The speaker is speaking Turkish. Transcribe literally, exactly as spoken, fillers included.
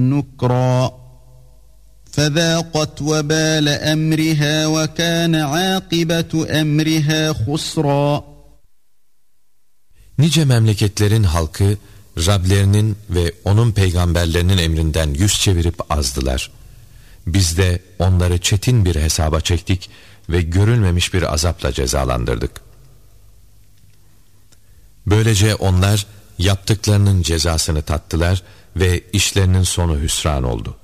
نُكْرًا فَذَاقَتْ وَبَالَ أَمْرِهَا وَكَانَ عَاقِبَةُ أَمْرِهَا خُسْرًا. Nice memleketlerin halkı Rablerinin ve onun peygamberlerinin emrinden yüz çevirip azdılar. Biz de onları çetin bir hesaba çektik ve görülmemiş bir azapla cezalandırdık. Böylece onlar yaptıklarının cezasını tattılar ve işlerinin sonu hüsran oldu.